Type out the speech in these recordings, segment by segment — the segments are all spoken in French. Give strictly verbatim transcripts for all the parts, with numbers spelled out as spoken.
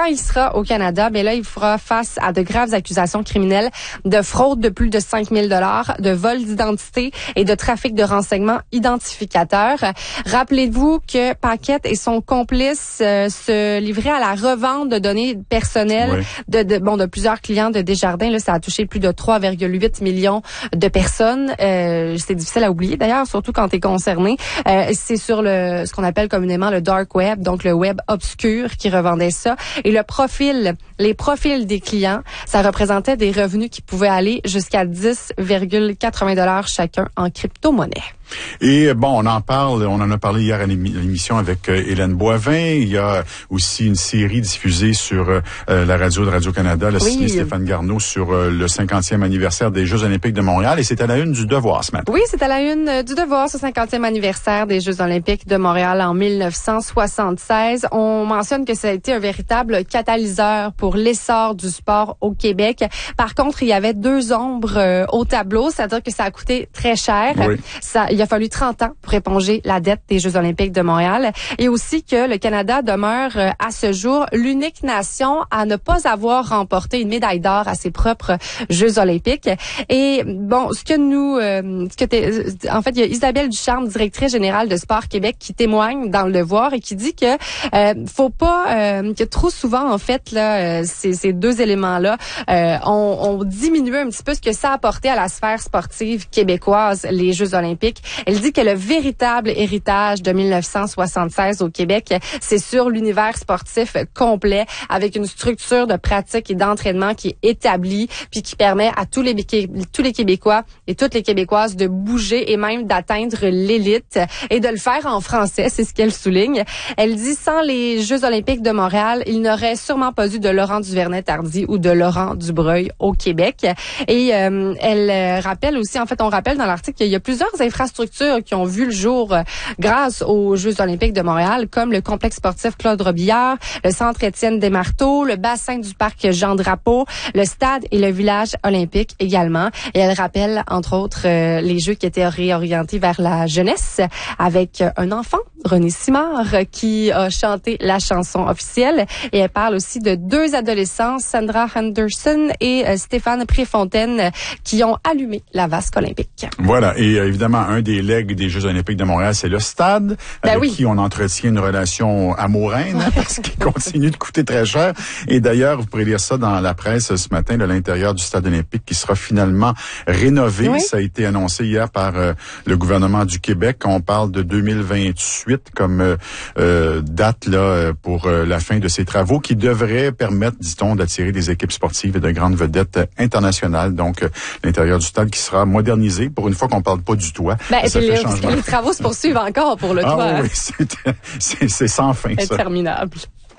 il sera au Canada, ben là, il fera face à de graves accusations criminelles de fraude de plus de cinq mille dollars, de vol d'identité et de trafic de renseignements identificateurs. Rappelez-vous que Paquette et son complice euh, se livraient à la revente de données personnelles oui. de, de bon de plusieurs clients de Desjardins. Là, ça a touché plus de trois virgule huit millions de personnes. Euh, c'est difficile à oublier d'ailleurs, surtout quand tu es concerné. Euh, c'est sur le ce qu'on appelle communément le dark web, donc le web obscur qui revendait ça. Et le profil, les profils des clients, ça représentait des revenus qui pouvaient aller jusqu'à dix virgule quatre-vingts dollars chacun en crypto-monnaie. Et bon, on en parle, on en a parlé hier à l'émission avec euh, Hélène Boivin. Il y a aussi une série diffusée sur euh, la radio de Radio-Canada, le oui. Stéphane Garneau, sur euh, le cinquantième anniversaire des Jeux olympiques de Montréal. Et c'est à la une du Devoir ce matin. Oui, c'est à la une du Devoir, ce cinquantième anniversaire des Jeux olympiques de Montréal en mille neuf cent soixante-seize. On mentionne que ça a été un véritable catalyseur pour l'essor du sport au Québec. Par contre, il y avait deux ombres euh, au tableau, c'est-à-dire que ça a coûté très cher. Oui. Ça, il a fallu trente ans pour éponger la dette des Jeux olympiques de Montréal et aussi que le Canada demeure euh, à ce jour l'unique nation à ne pas avoir remporté une médaille d'or à ses propres Jeux olympiques. Et bon, ce que nous, euh, ce que t'es, en fait, il y a Isabelle Ducharme, directrice générale de Sport Québec, qui témoigne dans le Devoir et qui dit que euh, faut pas euh, que trop souvent en fait là, euh, ces, ces deux éléments-là euh, ont, ont diminué un petit peu ce que ça apportait à la sphère sportive québécoise, les Jeux olympiques. Elle dit que le véritable héritage de mille neuf cent soixante-seize au Québec, c'est sur l'univers sportif complet, avec une structure de pratique et d'entraînement qui est établie, puis qui permet à tous les tous les Québécois et toutes les Québécoises de bouger et même d'atteindre l'élite et de le faire en français, c'est ce qu'elle souligne. Elle dit sans les Jeux olympiques de Montréal, il n'aurait sûrement pas eu de Laurent Duvernay-Tardy ou de Laurent Dubreuil au Québec. Et euh, elle rappelle aussi, en fait, on rappelle dans l'article qu'il y a plusieurs infrastructures qui ont vu le jour euh, grâce aux Jeux olympiques de Montréal, comme le complexe sportif Claude Robillard, le centre Étienne Desmarteaux, le bassin du parc Jean Drapeau, le stade et le village olympique également. Et elle rappelle, entre autres, euh, les Jeux qui étaient réorientés vers la jeunesse avec un enfant, René Simard, qui a chanté la chanson officielle. Et elle parle aussi de deux adolescents, Sandra Henderson et euh, Stéphane Préfontaine, qui ont allumé la vasque olympique. Voilà. Et euh, évidemment, un des legs des Jeux olympiques de Montréal, c'est le stade, ben avec oui. qui on entretient une relation amoureuse, parce qu'il continue de coûter très cher. Et d'ailleurs, vous pourrez lire ça dans la presse ce matin, de l'intérieur du stade olympique qui sera finalement rénové. Oui. Ça a été annoncé hier par euh, le gouvernement du Québec. On parle de deux mille vingt-huit comme euh, euh, date là pour euh, la fin de ces travaux qui devraient permettre, dit-on, d'attirer des équipes sportives et de grandes vedettes internationales. Donc, euh, l'intérieur du stade qui sera modernisé. Pour une fois qu'on parle pas du toit. Ben, ça fait les, changement. Les travaux se poursuivent encore pour le ah, toit. Oui, c'est, c'est, c'est sans fin, ça. Interminable.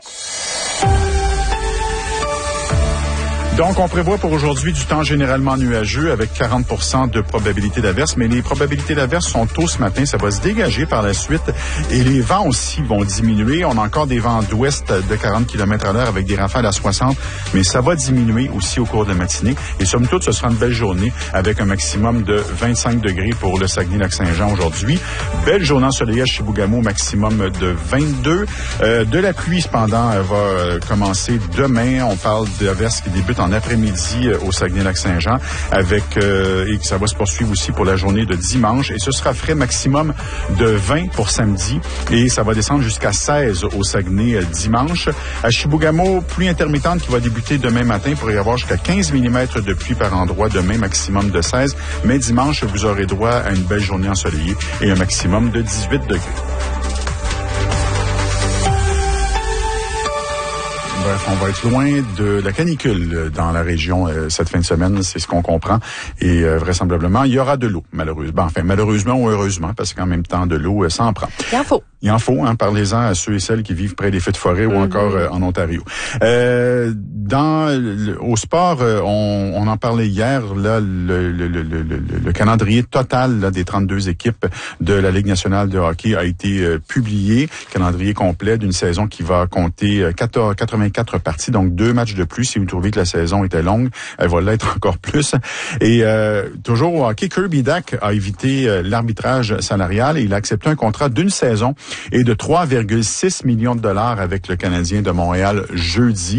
Donc, on prévoit pour aujourd'hui du temps généralement nuageux avec quarante pour cent de probabilité d'averse, mais les probabilités d'averse sont tôt ce matin. Ça va se dégager par la suite et les vents aussi vont diminuer. On a encore des vents d'ouest de quarante kilomètres à l'heure avec des rafales à soixante, mais ça va diminuer aussi au cours de la matinée. Et somme toute, ce sera une belle journée avec un maximum de vingt-cinq degrés pour le Saguenay-Lac-Saint-Jean aujourd'hui. Belle journée ensoleillée à Chibougamau, maximum de vingt-deux. Euh, de la pluie, cependant, va euh, commencer demain. On parle d'averses qui débutent en après-midi euh, au Saguenay-Lac-Saint-Jean avec euh, et ça va se poursuivre aussi pour la journée de dimanche et ce sera frais maximum de vingt pour samedi et ça va descendre jusqu'à seize au Saguenay euh, dimanche. À Chibougamau, pluie intermittente qui va débuter demain matin pour y avoir jusqu'à quinze millimètres de pluie par endroit, demain maximum de seize, mais dimanche vous aurez droit à une belle journée ensoleillée et un maximum de dix-huit degrés. Bref, on va être loin de la canicule dans la région euh, cette fin de semaine, c'est ce qu'on comprend. Et euh, vraisemblablement, il y aura de l'eau, malheureusement. Enfin, malheureusement ou heureusement, parce qu'en même temps, de l'eau, euh, ça en prend. Il en faut. Il en faut, hein, parlez-en à ceux et celles qui vivent près des feux de forêt mm-hmm. ou encore euh, en Ontario. Euh, dans le, au sport, euh, on, on en parlait hier, là, le, le, le, le, le calendrier total là, des trente-deux équipes de la Ligue nationale de hockey a été euh, publié. Calendrier complet d'une saison qui va compter euh, quatorze, quatre-vingt-quatre parties, donc deux matchs de plus. Si vous trouvez que la saison était longue, elle va l'être encore plus. Et euh, toujours au hockey, Kirby Dach a évité euh, l'arbitrage salarial et il a accepté un contrat d'une saison et de trois virgule six millions de dollars avec le Canadien de Montréal jeudi.